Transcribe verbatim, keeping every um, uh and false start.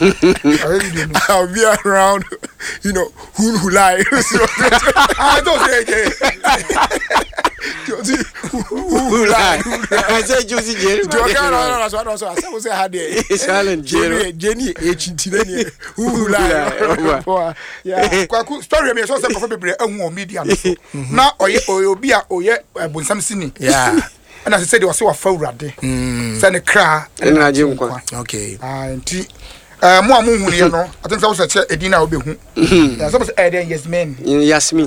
I'll be around, you know, who who lie. I don't say who lie. I said Josie Jerry. Do I can't know what I was. I was had It's Alan Jerry. Jenny H T who lie. Yeah. Story me so say for people e media na oye obi a oye bonsam sini. Yeah. And as I said, they were so afraid. Send a cry. Okay. And uh, more moon, you know. I think I was a check a dinner will be who. Yes, men. Yes, me.